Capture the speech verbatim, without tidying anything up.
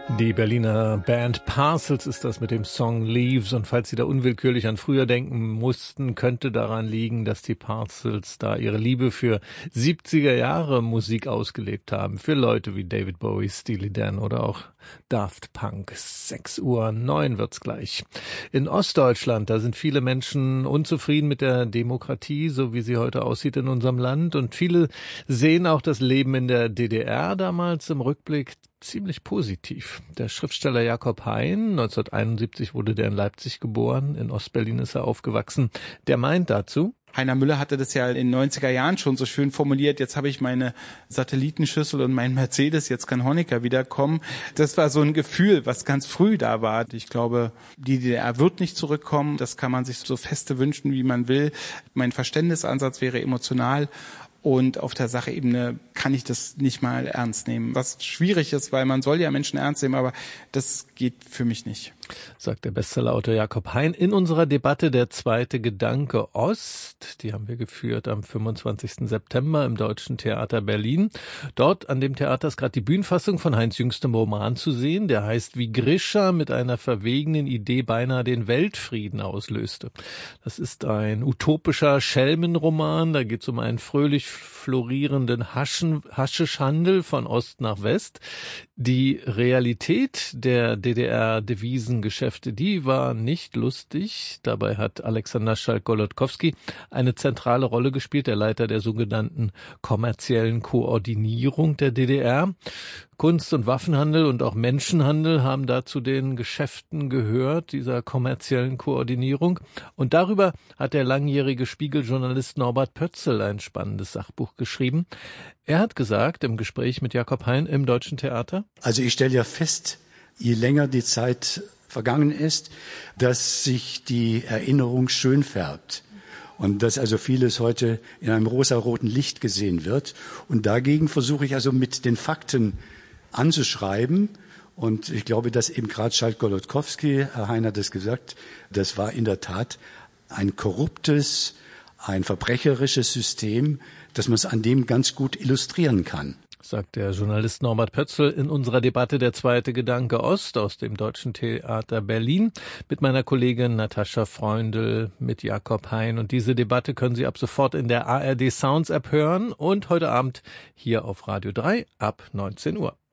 Die Berliner Band Parcels ist das mit dem Song Leaves. Und falls Sie da unwillkürlich an früher denken mussten, könnte daran liegen, dass die Parcels da ihre Liebe für siebziger Jahre Musik ausgelebt haben. Für Leute wie David Bowie, Steely Dan oder auch Daft Punk. sechs Uhr neun wird's gleich. In Ostdeutschland, da sind viele Menschen unzufrieden mit der Demokratie, so wie sie heute aussieht in unserem Land. Und viele sehen auch das Leben in der D D R damals im Rückblick ziemlich positiv. Der Schriftsteller Jakob Hein, neunzehnhunderteinundsiebzig wurde der in Leipzig geboren, in Ostberlin ist er aufgewachsen, der meint dazu: Heiner Müller hatte das ja in den neunziger Jahren schon so schön formuliert, jetzt habe ich meine Satellitenschüssel und meinen Mercedes, jetzt kann Honecker wiederkommen. Das war so ein Gefühl, was ganz früh da war. Ich glaube, die D D R wird nicht zurückkommen, das kann man sich so feste wünschen, wie man will. Mein Verständnisansatz wäre emotional. Und auf der Sachebene kann ich das nicht mal ernst nehmen. Was schwierig ist, weil man soll ja Menschen ernst nehmen, aber das geht für mich nicht. Sagt der Bestsellerautor Jakob Hein in unserer Debatte Der zweite Gedanke Ost. Die haben wir geführt am fünfundzwanzigsten September im Deutschen Theater Berlin. Dort an dem Theater ist gerade die Bühnenfassung von Heins jüngstem Roman zu sehen. Der heißt Wie Grischa mit einer verwegenen Idee beinahe den Weltfrieden auslöste. Das ist ein utopischer Schelmenroman. Da geht es um einen fröhlich florierenden Haschen, Haschischhandel von Ost nach West. Die Realität der D D R-Devisengeschäfte, die war nicht lustig. Dabei hat Alexander Schalk-Golodkowski eine zentrale Rolle gespielt, der Leiter der sogenannten kommerziellen Koordinierung der D D R. Kunst- und Waffenhandel und auch Menschenhandel haben da zu den Geschäften gehört, dieser kommerziellen Koordinierung. Und darüber hat der langjährige Spiegeljournalist Norbert Pötzl ein spannendes Sachbuch geschrieben. Er hat gesagt, im Gespräch mit Jakob Hein im Deutschen Theater: Also ich stelle ja fest, je länger die Zeit vergangen ist, dass sich die Erinnerung schön färbt. Und dass also vieles heute in einem rosaroten Licht gesehen wird. Und dagegen versuche ich also mit den Fakten anzuschreiben. Und ich glaube, dass eben gerade Schalk-Golodkowski, Herr Hein hat es gesagt, das war in der Tat ein korruptes, ein verbrecherisches System, dass man es an dem ganz gut illustrieren kann. Sagt der Journalist Norbert Pötzl in unserer Debatte Der zweite Gedanke Ost aus dem Deutschen Theater Berlin mit meiner Kollegin Natascha Freundl, mit Jakob Hein. Und diese Debatte können Sie ab sofort in der A R D Sounds App hören und heute Abend hier auf Radio drei ab neunzehn Uhr.